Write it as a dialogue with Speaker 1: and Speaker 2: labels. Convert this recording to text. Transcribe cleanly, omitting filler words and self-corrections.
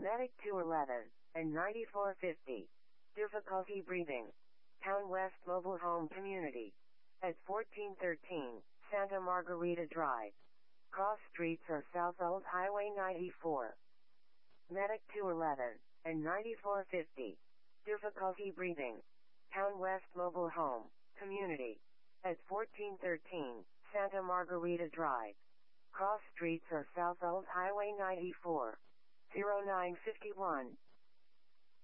Speaker 1: Medic 211 and 9450. Difficulty breathing. Town West Mobile Home Community. At 1413 Santa Margarita Drive. Cross streets are South Old Highway 94. Medic 211 and 9450. Difficulty breathing. Town West Mobile Home Community. At 1413 Santa Margarita Drive. Cross streets are South Old Highway 94. 0951